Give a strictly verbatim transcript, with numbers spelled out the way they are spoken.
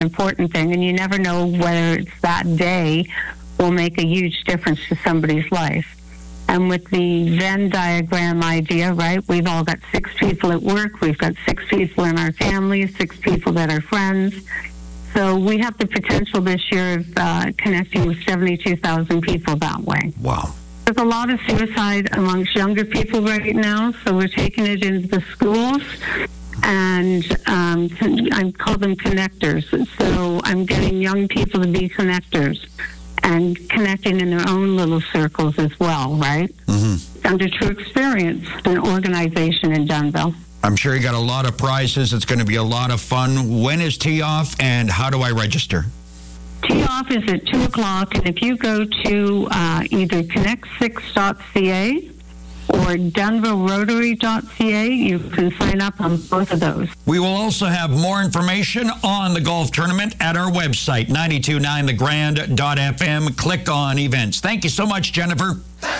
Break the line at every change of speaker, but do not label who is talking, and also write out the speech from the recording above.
important thing, and you never know whether it's that day will make a huge difference to somebody's life. And with the Venn diagram idea, right, we've all got six people at work, we've got six people in our families, six people that are friends. So we have the potential this year of uh, connecting with seventy-two thousand people that way.
Wow.
There's a lot of suicide amongst younger people right now, so we're taking it into the schools, and um, I call them connectors. So I'm getting young people to be connectors and connecting in their own little circles as well, right?
Mm-hmm.
Under True Experience, an organization in Dunnville.
I'm sure you got a lot of prizes. It's going to be a lot of fun. When is tee off, and how do I register?
Tee off is at two o'clock, and if you go to uh, either connect six dot c a or Dunnville Rotary dot c a, you can sign up on both of those.
We will also have more information on the golf tournament at our website, nine two nine the grand dot f m. Click on events. Thank you so much, Jennifer.